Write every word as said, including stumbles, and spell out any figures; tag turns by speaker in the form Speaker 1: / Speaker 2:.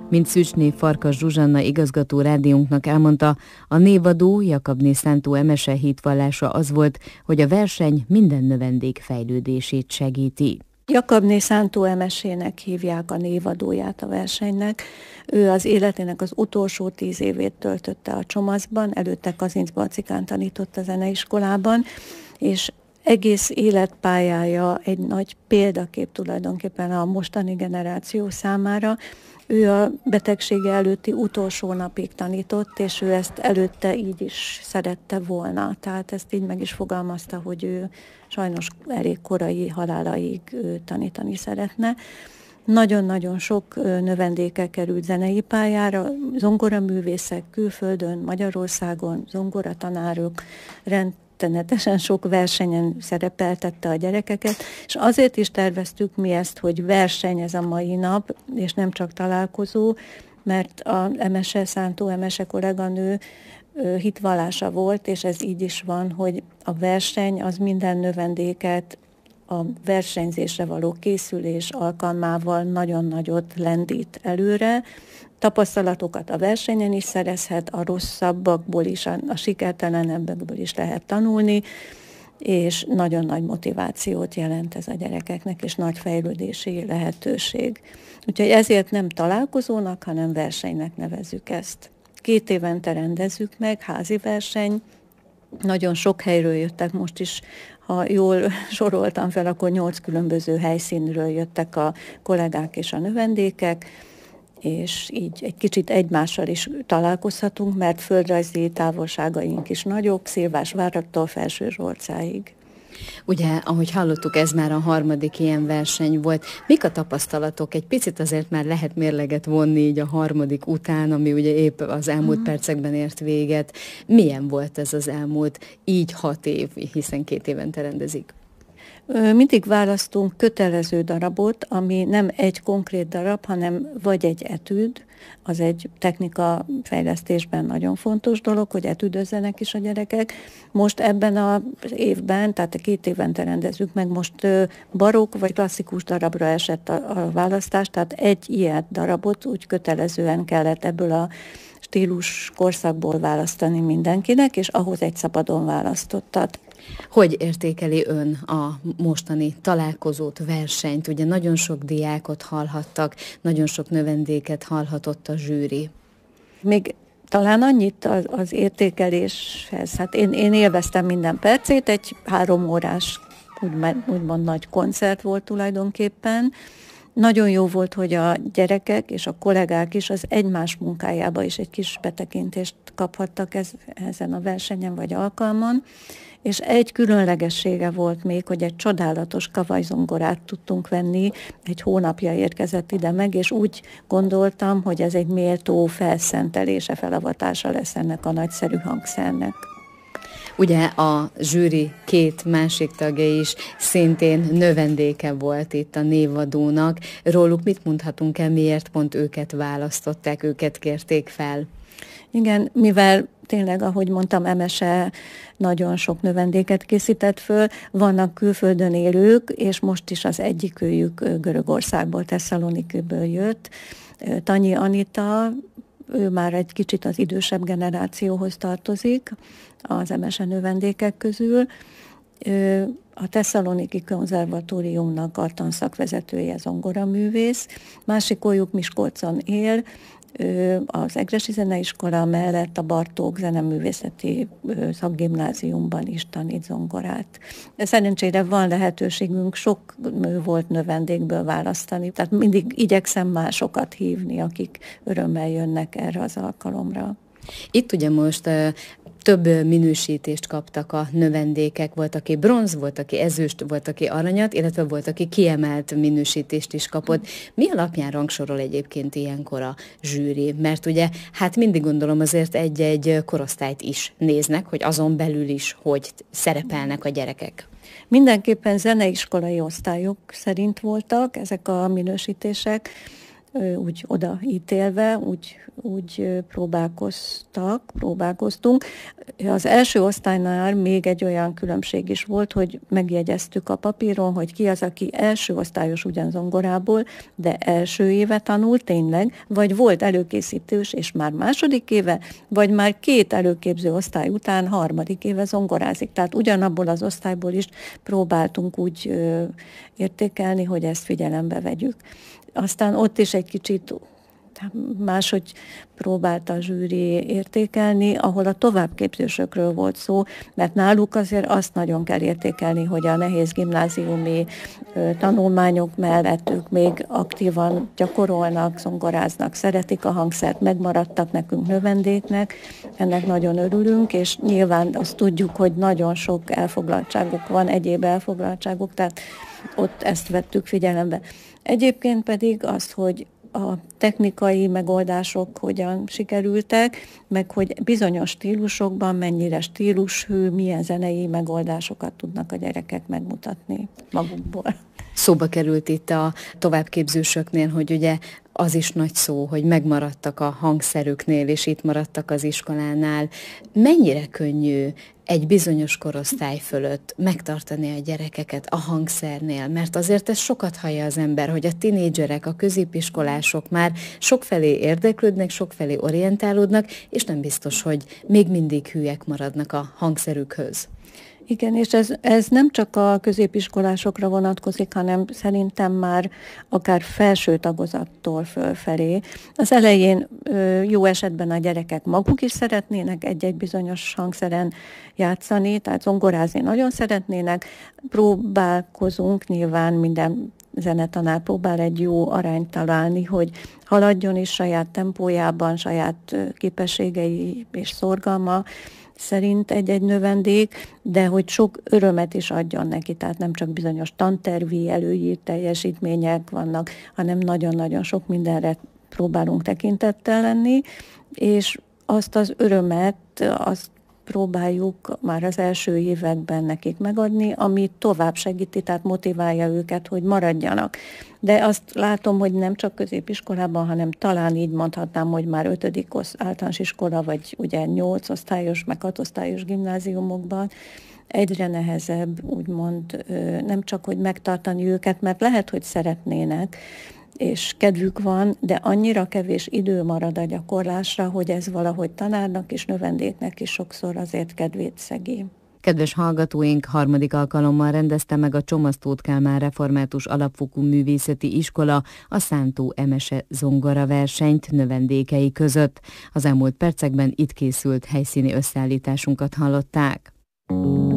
Speaker 1: Mint Szücsné Farkas Zsuzsanna igazgató rádiónknak elmondta, a névadó Jakabné szántó emese hitvallása az volt, hogy a verseny minden növendék fejlődését segíti.
Speaker 2: Jakabné szántó emesének hívják a névadóját a versenynek. Ő az életének az utolsó tíz évét töltötte a Csomaszban, előtte Kazinc Balcikán tanított a zeneiskolában, és egész életpályája egy nagy példakép tulajdonképpen a mostani generáció számára. Ő a betegsége előtti utolsó napig tanított, és ő ezt előtte így is szerette volna. Tehát ezt így meg is fogalmazta, hogy ő sajnos elég korai halálaig tanítani szeretne. Nagyon-nagyon sok növendéke került zenei pályára, zongoraművészek külföldön, Magyarországon, zongoratanárok, rend rettenetesen sok versenyen szerepeltette a gyerekeket, és azért is terveztük mi ezt, hogy verseny ez a mai nap, és nem csak találkozó, mert a Emese, Szántó Emese kolléganő hitvallása volt, és ez így is van, hogy a verseny az minden növendéket a versenyzésre való készülés alkalmával nagyon nagyot lendít előre. Tapasztalatokat a versenyen is szerezhet, a rosszabbakból is, a, a sikertelenebbekből is lehet tanulni, és nagyon nagy motivációt jelent ez a gyerekeknek, és nagy fejlődési lehetőség. Úgyhogy ezért nem találkozónak, hanem versenynek nevezzük ezt. Két évente rendezzük meg, házi verseny, nagyon sok helyről jöttek, most is, ha jól soroltam fel, akkor nyolc különböző helyszínről jöttek a kollégák és a növendékek, és így egy kicsit egymással is találkozhatunk, mert földrajzi távolságaink is nagyok, Szilvásváraktól Felsőzsolcáig.
Speaker 1: Ugye, ahogy hallottuk, ez már a harmadik ilyen verseny volt. Mik a tapasztalatok? Egy picit azért már lehet mérleget vonni így a harmadik után, ami ugye épp az elmúlt uh-huh. percekben ért véget. Milyen volt ez az elmúlt így hat év, hiszen két évente rendezik?
Speaker 2: Mindig választunk kötelező darabot, ami nem egy konkrét darab, hanem vagy egy etüd, az egy technika fejlesztésben nagyon fontos dolog, hogy etüdözzenek is a gyerekek. Most ebben az évben, tehát a két évente rendezzük meg, most barokk vagy klasszikus darabra esett a, a választás, tehát egy ilyet darabot úgy kötelezően kellett ebből a stílus korszakból választani mindenkinek, és ahhoz egy szabadon választottat.
Speaker 1: Hogy értékeli ön a mostani találkozót, versenyt? Ugye nagyon sok diákot hallhattak, nagyon sok növendéket hallhatott a zsűri.
Speaker 2: Még talán annyit az, az értékeléshez. Hát én, én élveztem minden percét, egy három órás, úgymond, úgymond nagy koncert volt tulajdonképpen. Nagyon jó volt, hogy a gyerekek és a kollégák is az egymás munkájába is egy kis betekintést kaphattak ez, ezen a versenyen vagy alkalmon, és egy különlegessége volt még, hogy egy csodálatos kavajzongorát tudtunk venni, egy hónapja érkezett ide meg, és úgy gondoltam, hogy ez egy méltó felszentelése, felavatása lesz ennek a nagyszerű hangszernek.
Speaker 1: Ugye a zsűri két másik tagja is szintén növendéke volt itt a névadónak. Róluk mit mondhatunk el, miért pont őket választották, őket kérték fel?
Speaker 2: Igen, mivel tényleg, ahogy mondtam, Emese nagyon sok növendéket készített föl, vannak külföldön élők, és most is az egyikőjük Görögországból, Tesszalonikiből jött. Tanyi Anita, ő már egy kicsit az idősebb generációhoz tartozik az Emese növendékek közül. A Tesszaloniki Konzervatóriumnak a tanszakvezetője, zongoraművész, másik olyuk Miskolcon él, az Egressy Zeneiskola mellett a Bartók Zeneművészeti Szakgimnáziumban is tanít zongorát. Szerencsére van lehetőségünk sok volt növendékből választani, tehát mindig igyekszem másokat hívni, akik örömmel jönnek erre az alkalomra.
Speaker 1: Itt ugye most több minősítést kaptak a növendékek, volt, aki bronz, volt, aki ezüst, volt, aki aranyat, illetve volt, aki kiemelt minősítést is kapott. Mi alapján rangsorol egyébként ilyenkor a zsűri? Mert ugye, hát mindig gondolom azért egy-egy korosztályt is néznek, hogy azon belül is, hogy szerepelnek a gyerekek.
Speaker 2: Mindenképpen zeneiskolai osztályok szerint voltak ezek a minősítések. úgy odaítélve, úgy, úgy próbálkoztak, próbálkoztunk. Az első osztálynál még egy olyan különbség is volt, hogy megjegyeztük a papíron, hogy ki az, aki első osztályos ugyan zongorából, de első éve tanult tényleg, vagy volt előkészítős, és már második éve, vagy már két előképző osztály után harmadik éve zongorázik. Tehát ugyanabból az osztályból is próbáltunk úgy ö, értékelni, hogy ezt figyelembe vegyük. Aztán ott is egy kicsit máshogy próbálta a zsűri értékelni, ahol a továbbképzősökről volt szó, mert náluk azért azt nagyon kell értékelni, hogy a nehéz gimnáziumi tanulmányok mellett ők még aktívan gyakorolnak, zongoráznak, szeretik a hangszert, megmaradtak nekünk növendéknek, ennek nagyon örülünk, és nyilván azt tudjuk, hogy nagyon sok elfoglaltságuk van, egyéb elfoglaltságuk, tehát ott ezt vettük figyelembe. Egyébként pedig azt, hogy a technikai megoldások hogyan sikerültek, meg hogy bizonyos stílusokban mennyire stílushű, milyen zenei megoldásokat tudnak a gyerekek megmutatni magukból.
Speaker 1: Szóba került itt a továbbképzősöknél, hogy ugye az is nagy szó, hogy megmaradtak a hangszerüknél, és itt maradtak az iskolánál. Mennyire könnyű egy bizonyos korosztály fölött megtartani a gyerekeket a hangszernél, mert azért ez sokat hallja az ember, hogy a tinédzserek, a középiskolások már sokfelé érdeklődnek, sokfelé orientálódnak, és nem biztos, hogy még mindig hülyek maradnak a hangszerükhöz.
Speaker 2: Igen, és ez, ez nem csak a középiskolásokra vonatkozik, hanem szerintem már akár felső tagozattól fölfelé. Az elején jó esetben a gyerekek maguk is szeretnének egy-egy bizonyos hangszeren játszani, tehát zongorázni nagyon szeretnének, próbálkozunk, nyilván minden zenetanár próbál egy jó arányt találni, hogy haladjon is saját tempójában, saját képességei és szorgalma szerint egy-egy növendék, de hogy sok örömet is adjon neki, tehát nem csak bizonyos tantervi előírt teljesítmények vannak, hanem nagyon-nagyon sok mindenre próbálunk tekintettel lenni, és azt az örömet, azt próbáljuk már az első években nekik megadni, ami tovább segíti, tehát motiválja őket, hogy maradjanak. De azt látom, hogy nem csak középiskolában, hanem talán így mondhatnám, hogy már ötödik általános iskola, vagy ugye nyolc osztályos, meg hat osztályos gimnáziumokban egyre nehezebb, úgymond nem csak, hogy megtartani őket, mert lehet, hogy szeretnének, és kedvük van, de annyira kevés idő marad a gyakorlásra, hogy ez valahogy tanárnak és növendéknek is sokszor azért kedvét szegi.
Speaker 1: Kedves hallgatóink, harmadik alkalommal rendezte meg a Csomasz Tóth Kálmán Református Alapfokú Művészeti Iskola a Szántó Emese zongora versenyt növendékei között. Az elmúlt percekben itt készült helyszíni összeállításunkat hallották.